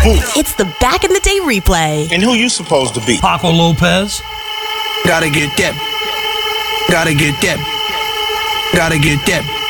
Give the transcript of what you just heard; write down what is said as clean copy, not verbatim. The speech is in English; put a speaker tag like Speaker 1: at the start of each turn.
Speaker 1: Who?
Speaker 2: It's the Back in the Day replay.
Speaker 1: And who you supposed to be?
Speaker 3: Paco Lopez.
Speaker 4: Gotta get that. Gotta get that. Gotta get that.